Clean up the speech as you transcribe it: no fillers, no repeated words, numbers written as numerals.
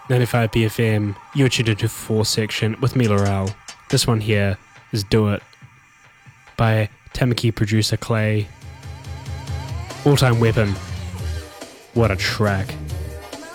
95 BFM, you're tuned into 4 Section with me, Laurel. This one here is Do It by Tamaki producer Clay. All Time Weapon. What a track.